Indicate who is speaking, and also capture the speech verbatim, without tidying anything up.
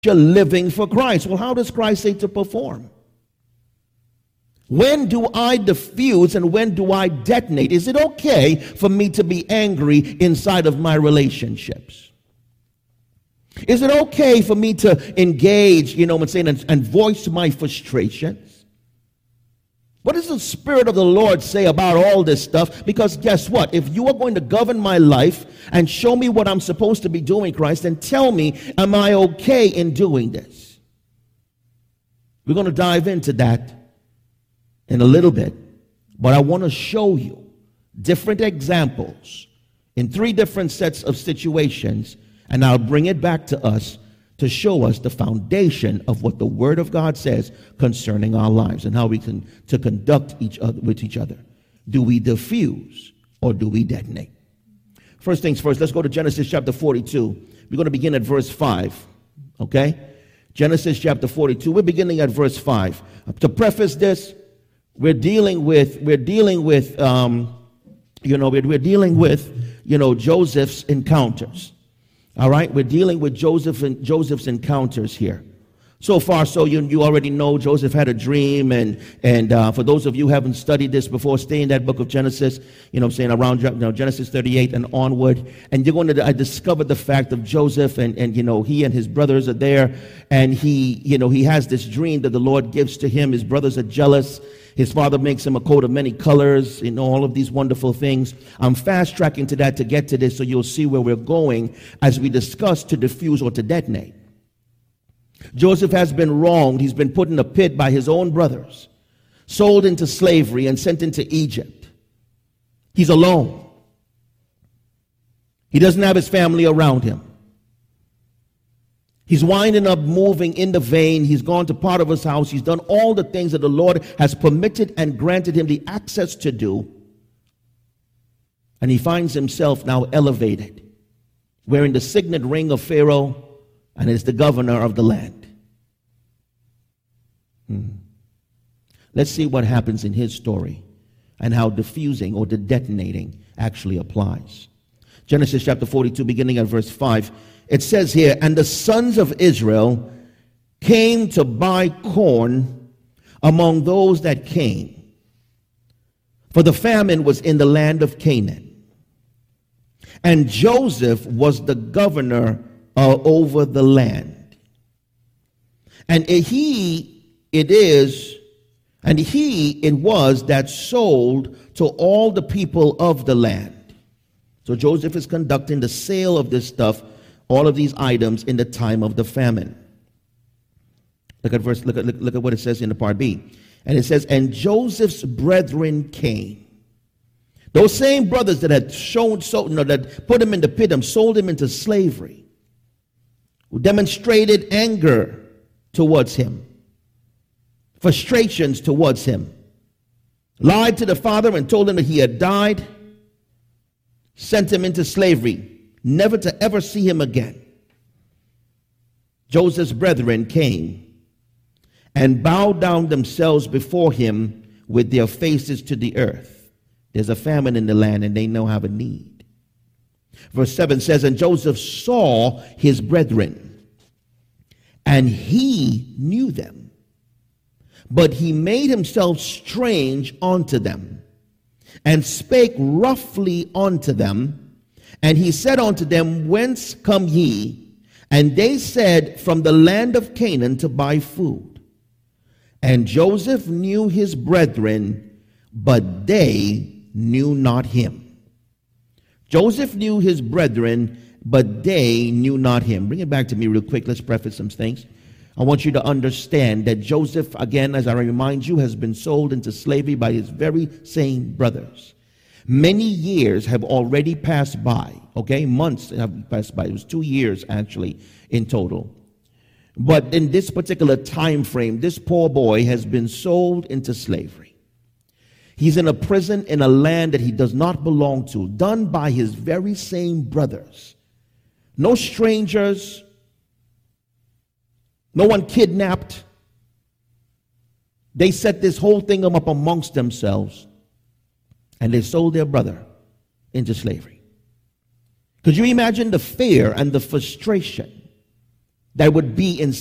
Speaker 1: you're living for Christ. Well, how does Christ say to perform? When do I diffuse and when do I detonate? Is it okay for me to be angry inside of my relationships? Is it okay for me to engage, you know what I'm saying, and, and voice my frustrations? What does the Spirit of the Lord say about all this stuff? Because guess what? If you are going to govern my life and show me what I'm supposed to be doing, Christ, then tell me, am I okay in doing this? We're going to dive into that in a little bit, but I want to show you different examples in three different sets of situations, and I'll bring it back to us to show us the foundation of what the Word of God says concerning our lives and how we can to conduct each other with each other. Do we diffuse or do we detonate? First things first, let's go to Genesis chapter forty-two. We're going to begin at verse five, okay? Genesis chapter forty-two, we're beginning at verse five. To preface this, We're dealing with, we're dealing with, um, you know, we're, we're dealing with, you know, Joseph's encounters. All right, we're dealing with Joseph and Joseph's encounters here. So far, so you you already know Joseph had a dream, and and uh, for those of you who haven't studied this before, stay in that book of Genesis. You know, what I'm saying around you know, Genesis thirty-eight and onward, and you're going to I discovered the fact of Joseph, and and you know he and his brothers are there, and he you know he has this dream that the Lord gives to him. His brothers are jealous. His father makes him a coat of many colors, you know, all of these wonderful things. I'm fast tracking to that to get to this, so you'll see where we're going as we discuss to diffuse or to detonate. Joseph has been wronged. He's been put in a pit by his own brothers, sold into slavery and sent into Egypt. He's alone. He doesn't have his family around him. He's winding up moving in the vein. He's gone to Potiphar's house. He's done all the things that the Lord has permitted and granted him the access to do. And he finds himself now elevated, wearing the signet ring of Pharaoh, and is the governor of the land. Hmm. Let's see what happens in his story and how diffusing or the detonating actually applies. Genesis chapter forty-two, beginning at verse five. It says here, and the sons of Israel came to buy corn among those that came, for the famine was in the land of Canaan. And Joseph was the governor uh, over the land. And he it is, and he it was that sold to all the people of the land. So Joseph is conducting the sale of this stuff, all of these items, in the time of the famine. Look at verse. Look at look, look at what it says in the part B, and it says, "And Joseph's brethren came." Those same brothers that had shown so, you know, that put him in the pit and sold him into slavery, who demonstrated anger towards him, frustrations towards him, lied to the father and told him that he had died, sent him into slavery, never to ever see him again. Joseph's brethren came and bowed down themselves before him with their faces to the earth. There's a famine in the land and they now have a need. Verse seven says, and Joseph saw his brethren, and he knew them, but he made himself strange unto them, and spake roughly unto them. And he said unto them, whence come ye? And they said, from the land of Canaan to buy food. And Joseph knew his brethren, but they knew not him. Joseph knew his brethren, but they knew not him. Bring it back to me real quick. Let's preface some things. I want you to understand that Joseph, again, as I remind you, has been sold into slavery by his very same brothers. Many years have already passed by, okay? Months have passed by. It was two years, actually, in total. But in this particular time frame, this poor boy has been sold into slavery. He's in a prison in a land that he does not belong to, done by his very same brothers. No strangers, no one kidnapped. They set this whole thing up amongst themselves, and they sold their brother into slavery. Could you imagine the fear and the frustration that would be in